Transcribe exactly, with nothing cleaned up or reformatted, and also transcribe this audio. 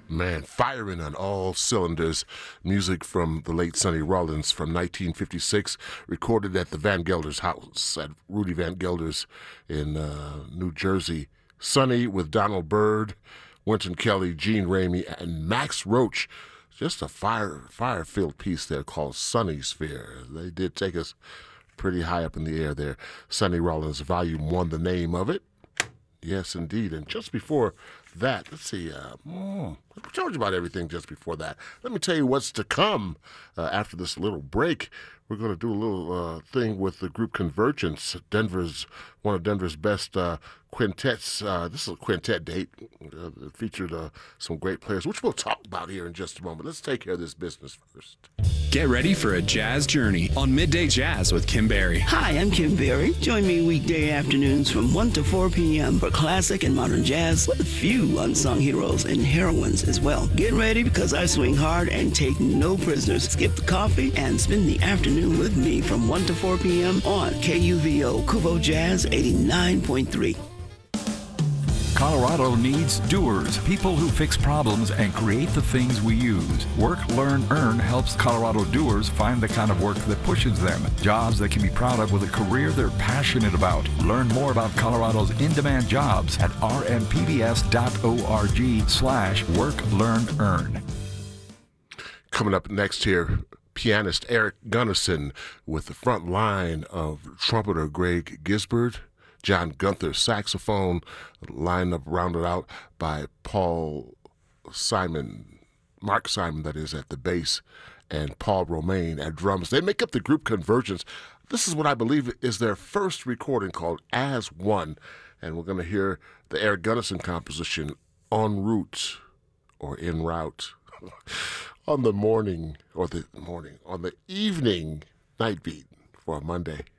Man, firing on all cylinders. Music from the late Sonny Rollins from nineteen fifty-six, recorded at the Van Gelder's house at Rudy Van Gelder's in uh, New Jersey. Sonny with Donald Byrd, Wynton Kelly, Gene Ramey, and Max Roach. Just a fire, fire-filled piece there called Sonny Sphere. They did take us pretty high up in the air there. Sonny Rollins, Volume one, the name of it. Yes, indeed. And just before that, let's see, uh, mm, I told you about everything just before that. Let me tell you what's to come uh, after this little break. We're going to do a little uh, thing with the group Convergence, Denver's one of Denver's best uh, quintets. Uh, this is a quintet date. Uh, it featured uh, some great players, which we'll talk about here in just a moment. Let's take care of this business first. Get ready for a jazz journey on Midday Jazz with Kim Berry. Hi, I'm Kim Berry. Join me weekday afternoons from one to four p.m. for classic and modern jazz with a few unsung heroes and heroines as well. Get ready because I swing hard and take no prisoners. Skip the coffee and spend the afternoon with me from one to four p.m. on K U V O Kuvo Jazz eighty-nine point three. Colorado needs doers, people who fix problems and create the things we use. Work, Learn, Earn helps Colorado doers find the kind of work that pushes them. Jobs they can be proud of with a career they're passionate about. Learn more about Colorado's in-demand jobs at r m p b s dot org slash work, learn, earn. Coming up next here, pianist Eric Gunnison with the front line of trumpeter Greg Gisbert, John Gunther saxophone, lineup rounded out by Paul Simon, Mark Simon, that is, at the bass, and Paul Romaine at drums. They make up the group Convergence. This is what I believe is their first recording called As One, and we're going to hear the Eric Gunnison composition, En Route, or En Route, on the morning, or the morning, on the evening night beat for a Monday.